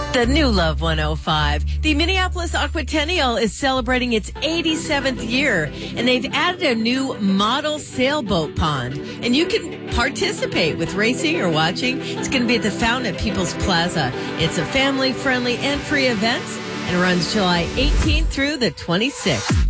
The new Love 105. The Minneapolis Aquatennial is celebrating its 87th year, and they've added a new model sailboat pond. And you can participate with racing or watching. It's going to be at the fountain at People's Plaza. It's a family-friendly and free event, and it runs July 18th through the 26th.